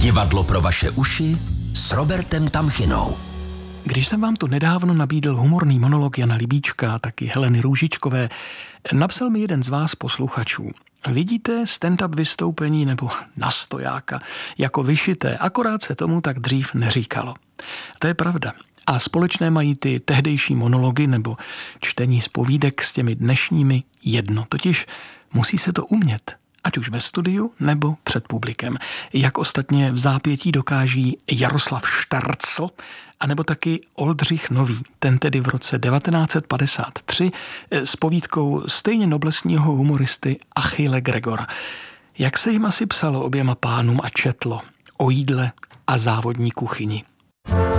Divadlo pro vaše uši s Robertem Tamchinou. Když jsem vám tu nedávno nabídl humorný monolog Jana Libíčka, taky Heleny Růžičkové, napsal mi jeden z vás posluchačů. Vidíte stand-up vystoupení nebo na stojáka jako vyšité, akorát se tomu tak dřív neříkalo. To je pravda. A společné mají ty tehdejší monology nebo čtení zpovídek s těmi dnešními jedno. Totiž musí se to umět. Ať už ve studiu nebo před publikem. Jak ostatně v zápětí dokáží Jaroslav Štarcl, anebo taky Oldřich Nový, ten tedy v roce 1953 s povídkou stejně noblesního humoristy Achille Gregora. Jak se jim asi psalo oběma pánům a četlo o jídle a závodní kuchyni.